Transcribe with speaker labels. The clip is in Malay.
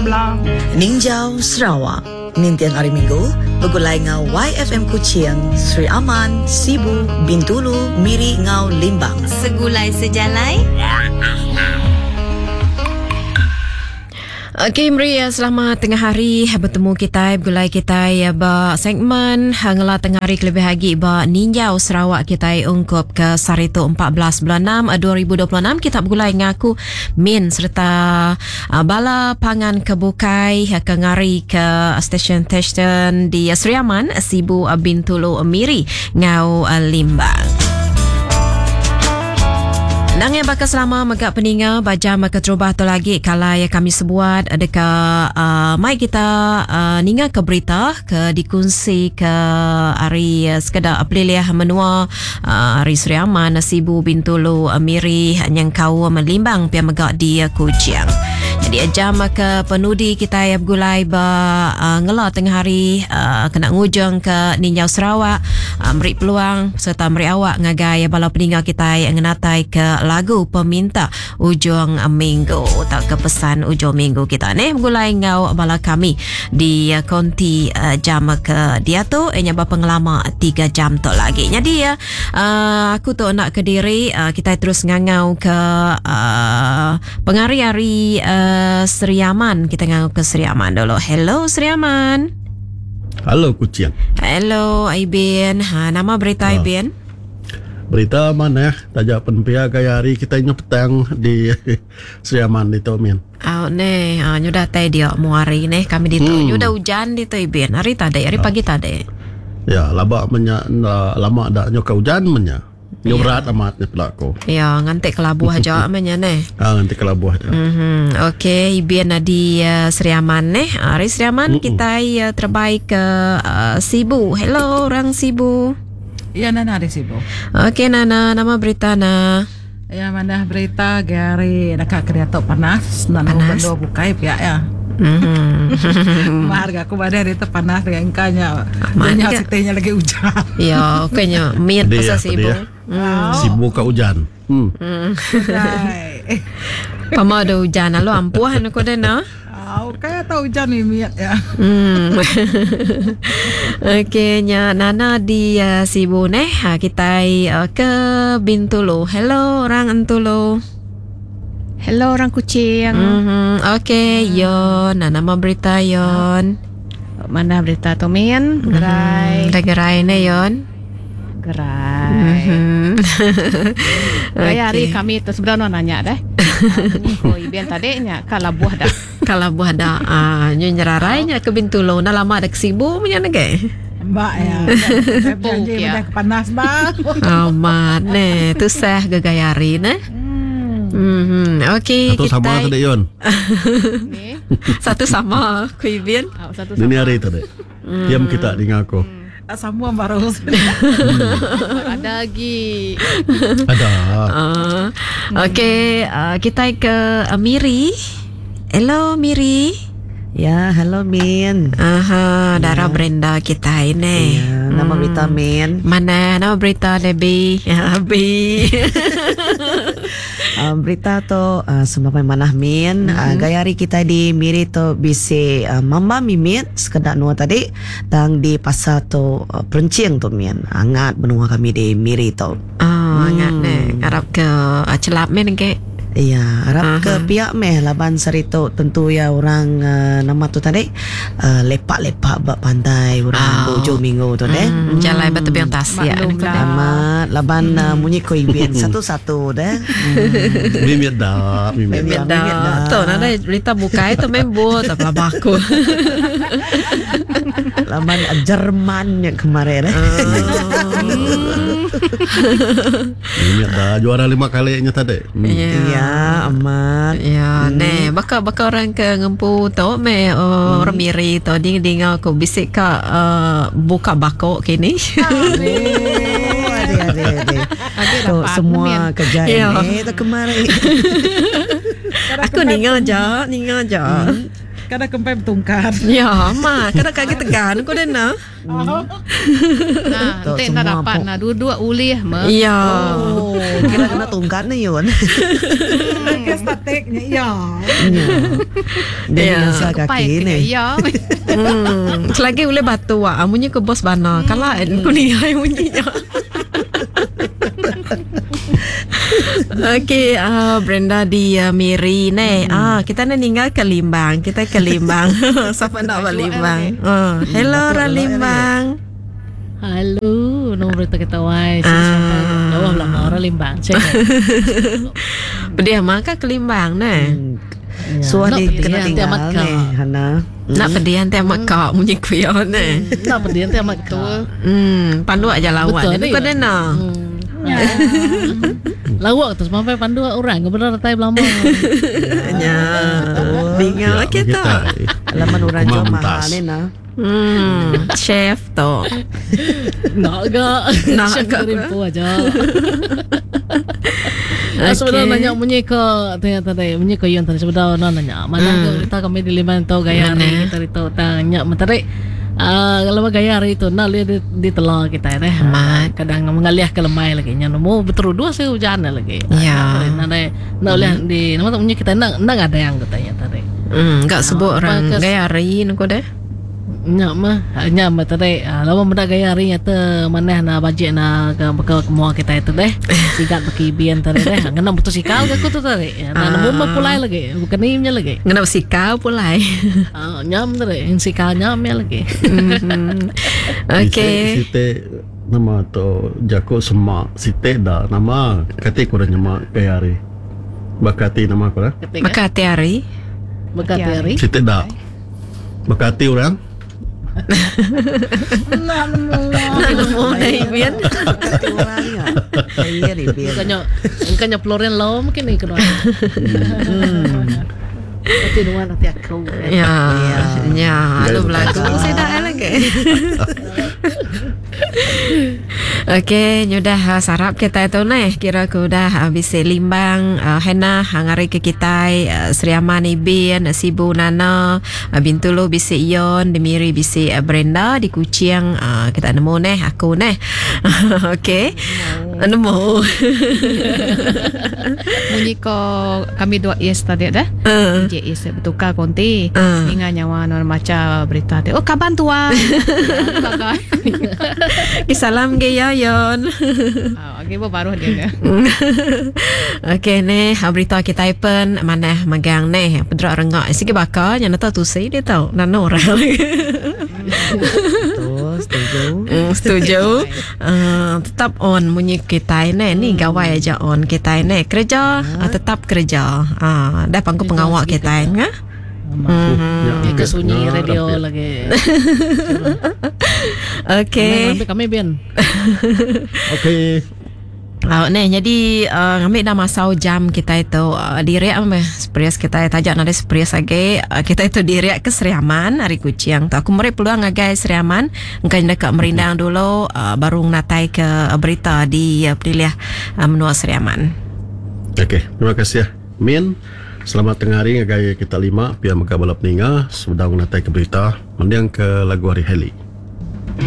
Speaker 1: Belang.
Speaker 2: Ninjau Sarawak. Nintian hari Minggu, bergulai ngau YFM Kuching, Sri Aman, Sibu, Bintulu, Miri ngau Limbang.
Speaker 3: Segulai sejalai.
Speaker 4: Okay, Maria, selamat tengah hari bertemu kita bergulai kita ba segmen ngela tengah hari kelebih lagi ba Ninjau Sarawak kita ungkup ke Sarito 14 bulan 6 2026 kita bergulai ngaku min serta bala pangan kebukai ke ngari ke stesen di Sri Aman Sibu Bintulu Miri ngau Limbang. Nang yang bakal selama megak peninga baca maka terubah tu lagi kalau ya kami sebuat dekat mai kita ninga ke berita ke dikongsi ke hari sekedar peliliah menua hari Sri Aman Sibu Bintulu Miri yang kau melimbang pia megak di Kuching. Jadi jam ke penudi kita ya bergulai ba ngela tengah hari kena ngujung ke Ninjau Sarawak beri peluang serta beri awak ngagai bala peninga kita yang ngenatai ke lagu peminta ujung minggu tak ke pesan ujung minggu kita ni bergulai ngau bala kami di konti jam ke dia tu nyaba pengelama 3 jam tu lagi. Jadi ya aku tu nak ke diri kita terus ngangau ke pengari-ari Sri Aman. Kita ngangau ke Sri Aman dulu. Hello Sri Aman.
Speaker 5: Halo Kuching.
Speaker 4: Hello Aibin. Nama berita Aibin?
Speaker 5: Berita mana ya? Tajak penpia gaya hari kita ini petang di Sri Aman itu Min.
Speaker 4: Ne, nyudah teh dia muari nih kami ditu. Nyudah hujan di tu Aibin. Hari tadi, hari pagi tadi.
Speaker 5: Ya, lama ada nyoka hujan menya. Berat amat ni pelaku.
Speaker 4: Ya, ngantik kelabuh aja amanya nih.
Speaker 5: Ngantik kelabuh aja.
Speaker 4: Okey, Ibian di Sri Aman nih. Hari Sri Aman kita terbaik ke Sibu. Hello orang Sibu.
Speaker 1: Ya, Nana di Sibu.
Speaker 4: Okey Nana, nama berita na.
Speaker 1: Ya, mana berita Gary nak kereta panas. Nana bendo bukai pihak ya. Marga aku badai itu panas dengan engkanya. Banyak sitenya lagi hujan.
Speaker 4: Ya, kayaknya miat pasal Sibu.
Speaker 5: Sibu ke hujan.
Speaker 4: Pama ada hujan lalu ampuhan aku dah na.
Speaker 1: Kayak tahu hujan ni miat ya.
Speaker 4: Okey, Nana di Sibu neh. Kita ke Bintulu. Hello orang Bintulu.
Speaker 6: Hello orang Kuching.
Speaker 4: Okey, Yon. Nama berita Yon.
Speaker 6: Mana berita tu Min? Gerai.
Speaker 4: Dah gerai ni Yon.
Speaker 6: Gerai. Okay. Hari kami tu sebenarnya nanya dah. Kau Ibian tadi nya kalau buah dah.
Speaker 4: Kalau buah dah. Nyo nyerarainya ke Bintulu. Nah lama ada ke Sibu punya negara.
Speaker 1: Mbak ya. Janji dah panas bang.
Speaker 4: Amat ne. Tu sah gegayari ne. Okey,
Speaker 5: satu
Speaker 4: kita
Speaker 5: sama tadi Yon.
Speaker 4: Satu sama Kuibian.
Speaker 5: Ini hari tadi. Diam kita dengan aku.
Speaker 1: Semua baru.
Speaker 6: Ada lagi.
Speaker 5: Ada.
Speaker 4: Okey, kita ke Miri. Hello Miri.
Speaker 2: Ya, hello Min.
Speaker 4: Darah Brenda kita ini.
Speaker 2: Ya, nama berita Min.
Speaker 4: Mana nama berita Debbie? Abi.
Speaker 2: Berita tu semua manah Min. Gaya hari kita di Miri tu bisi mama mimit sekedar nuah tadi tang di pasar tu perencing tu Min. Angat benua kami di Miri tu.
Speaker 4: Angat ne. Arab ke celap Min ke?
Speaker 2: Iya, harap ke pihak meh laban Sarito tentu ya orang nama tu tadi lepak-lepak bak pantai orang ujung minggu tu deh.
Speaker 4: Jalan batu biang tasya.
Speaker 2: Amat laban munyi koi bien satu-satu deh.
Speaker 5: Mimit dah.
Speaker 4: Tu nada berita buka itu membo tak pelabak aku.
Speaker 2: Laban Jerman yang kemarin deh.
Speaker 5: Mimit dah juara 5 kali nya tadi.
Speaker 2: Ya, amat.
Speaker 4: Ya, ne, baka orang ke ngempu tu me orang Miri tu ding aku bisik ka buka bako kini.
Speaker 2: Ade. Tu semua kerja ini tu kemarin.
Speaker 4: Aku ningal je.
Speaker 1: Kadang kempai bertungkar.
Speaker 4: Ya, mak, kadang kaget tegan kau dah nak.
Speaker 6: Nah,
Speaker 2: Betul,
Speaker 6: nanti
Speaker 2: semua
Speaker 6: nak dapat
Speaker 2: pun.
Speaker 6: nak dua-dua uli mah.
Speaker 4: Ya.
Speaker 2: Oh, kira kena tungkat ni Yun.
Speaker 1: Ke statiknya, ya.
Speaker 2: Dia
Speaker 4: Ya.
Speaker 2: dengan sa kaki ni.
Speaker 6: Ya.
Speaker 4: Selagi boleh batu wah, amunnya ke bos bana. Kalau aku ni hai bunyinya. Okey, Brenda di Miri ni. Kita nak tinggal ke Limbang. Kita ke Limbang. Siapa nak buat Limbang? Hello orang Limbang.
Speaker 7: Halo, nombor berita kita wai. Jawab lah orang Limbang.
Speaker 4: Pedih maka ke Limbang ni.
Speaker 2: So
Speaker 7: Nak
Speaker 2: ni
Speaker 7: pergi
Speaker 2: kena
Speaker 7: nanti
Speaker 2: tinggal
Speaker 7: amat
Speaker 2: ni
Speaker 7: kau.
Speaker 2: Hana.
Speaker 4: Nak pedih nanti amat kau bunyi kuyo ni.
Speaker 7: Nak pergi nanti amat betul.
Speaker 4: Pandu aja lawan.
Speaker 7: Betul,
Speaker 4: Ni
Speaker 7: ni.
Speaker 4: kau dah nak.
Speaker 7: Lawak tu sampai pandu orang kebenar tai belama.
Speaker 4: Ya. Tinggal kita.
Speaker 2: Alaman orang
Speaker 5: Rumah
Speaker 2: jual mahal
Speaker 5: mentas.
Speaker 2: ni nah.
Speaker 4: Chef tu.
Speaker 7: Nak gak?
Speaker 4: Nak
Speaker 7: Chef
Speaker 4: gak.
Speaker 7: rimpu aja. Sebenarnya nanya bunyi ke ternyata tadi bunyi ke yang tadi sebenarnya nanya mana kita kami di Limbang tahu gaya ni kita itu tanya mentari kalau gaya hari itu nak lihat di telah kita ya kadang mengalih ke lemai lagi nya mau betul dua sih hujan lagi
Speaker 4: Ya.
Speaker 7: nak lihat di nama bunyi kita nak ada yang katanya tadi
Speaker 4: Enggak sebut orang gaya hari ni kau dah.
Speaker 7: nyak mah tadi lama benda gaya hari nyata mana na bajet na ke mua kita itu deh sikat pakai bian tadi deh kena putus sikal ke aku tu tadi na mau pulai lagi bukan nimnya lagi
Speaker 4: Kenapa si kau pulai?
Speaker 7: nyam tadi sikal nyamnya lagi
Speaker 4: Okey.
Speaker 5: Site nama tu jako semak site dah nama kati kurang nyemak kayari. Bakati nama aku dah.
Speaker 7: ketika
Speaker 4: Bekati hari.
Speaker 7: bekat hari
Speaker 5: Site dah. Bakati orang.
Speaker 4: Mau naik bian.
Speaker 2: Orang ni. Saya ni biar.
Speaker 7: bukannya Florian Lau mungkin ni kena nanti dua nanti aku
Speaker 4: Ya. Lu berlaku saya dah lagi. Okey, nyudah sarap kita itu nih. Kira aku dah bisa Limbang, Hena hangari ke kita Seriaman Ibin, Sibu Nana, Bintulu bisa Ion, Demiri bisa Brenda di Kuching kita nemu nih aku nih. Okey. Nemu.
Speaker 6: Bunyi ko kami dua yes tadi dah. Je yes bertukar konti. Ingat nyawa non maca berita dia. Oh kapan tua?
Speaker 4: Salam ke Yon.
Speaker 6: Okey baru dia.
Speaker 4: Okey ni berita kita pun mana magang ni pedrak rengak sikit bakar yang tahu tu saya dia tahu nano orang.
Speaker 2: Betul, setuju.
Speaker 4: Setuju. Tetap on bunyi kita ni gawai aja on kita ni kerja tetap kerja. Dah pangku pengawak kita ni.
Speaker 7: ke sunyi radio lagi
Speaker 4: Okey.
Speaker 7: kami bian
Speaker 5: Okey.
Speaker 4: Ni jadi ngambil dah masau jam kita itu diriak spres kita tajak nade spres lagi kita itu diriak ke Seriaman hari Kuching tu aku mari peluang ngagai Seriaman engkau dekat merindang dulu baru natai ke berita di pilih menua Seriaman.
Speaker 5: Okey, terima kasih ya. Min, selamat tengah hari ngagai kita 5 pia mega balap ninga sudah natai ke berita mendiang ke lagu hari Heli.